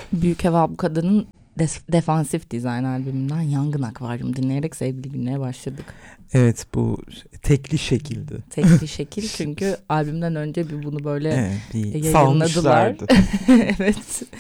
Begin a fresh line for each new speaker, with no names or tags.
Büyük Ev Abukada'nın Defansif Dizayn albümünden Yangın Akvaryum dinleyerek sevgili günlere başladık.
Evet, bu tekli şekildi.
Tekli şekil çünkü albümden önce bir bunu böyle
Evet, bir
yayınladılar.
salmışlardı.
Evet.